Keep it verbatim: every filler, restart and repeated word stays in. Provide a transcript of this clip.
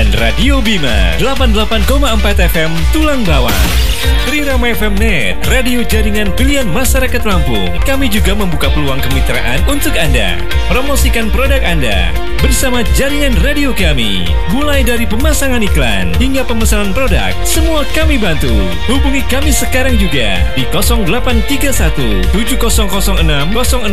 Radio Bima delapan puluh delapan koma empat F M Tulang Bawang. Trirama F M Net, radio jaringan pilihan masyarakat Lampung. Kami juga membuka peluang kemitraan untuk Anda. Promosikan produk Anda bersama jaringan radio kami. Mulai dari pemasangan iklan hingga pemesanan produk, semua kami bantu. Hubungi kami sekarang juga di nol delapan tiga satu tujuh nol nol enam nol enam